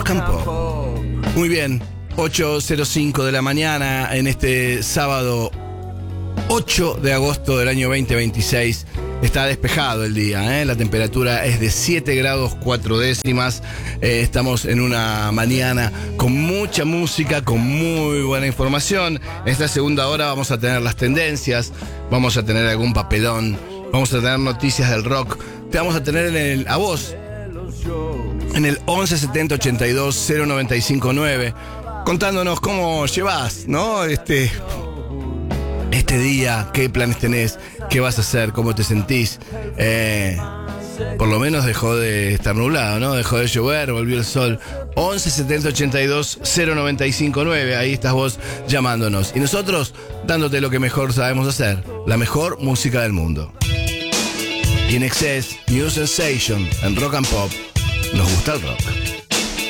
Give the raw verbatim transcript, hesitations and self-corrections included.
Rock and Pop. Muy bien, ocho cero cinco de la mañana en este sábado ocho de agosto del año veinte veintiséis. Está despejado el día, ¿eh? La temperatura es de siete grados cuatro décimas. Eh, estamos en una mañana con mucha música, con muy buena información. En esta segunda hora vamos a tener las tendencias, vamos a tener algún papelón, vamos a tener noticias del rock. Te vamos a tener en el, a vos en el once setenta ochenta y dos cero noventa y cinco nueve, contándonos cómo llevas, ¿no? Este, este día, qué planes tenés, qué vas a hacer, cómo te sentís. Eh, por lo menos dejó de estar nublado, ¿no? Dejó de llover, volvió el sol. once setenta ochenta y dos cero noventa y cinco nueve, ahí estás vos llamándonos. Y nosotros dándote lo que mejor sabemos hacer, la mejor música del mundo. In Excess, New Sensation, en Rock and Pop. Nos gusta el rock.